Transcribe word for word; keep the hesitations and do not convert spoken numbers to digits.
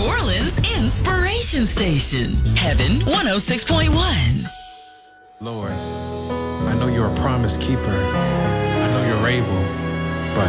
New Orleans Inspiration Station. Heaven one oh six point one. Lord, I know you're a promise keeper. I know you're able.